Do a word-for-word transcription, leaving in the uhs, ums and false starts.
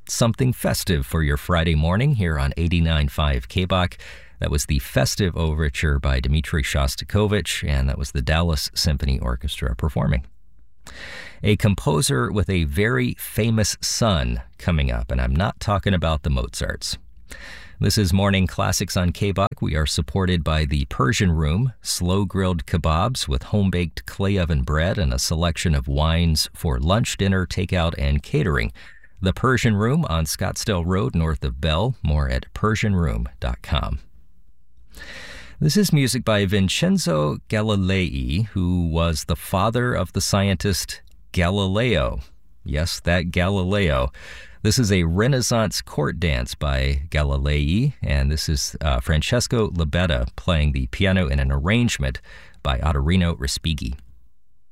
something festive for your Friday morning here on eighty-nine point five K B O C. That was the Festive Overture by Dmitri Shostakovich, and that was the Dallas Symphony Orchestra performing. A composer with a very famous son coming up, and I'm not talking about the Mozarts. This is Morning Classics on K B O C. We are supported by the Persian Room, slow-grilled kebabs with home-baked clay oven bread and a selection of wines for lunch, dinner, takeout, and catering. The Persian Room on Scottsdale Road north of Bell. More at persian room dot com. This is music by Vincenzo Galilei, who was the father of the scientist Galileo. Yes, that Galileo. This is a Renaissance court dance by Galilei, and this is uh, Francesco Labetta playing the piano in an arrangement by Ottorino Respighi.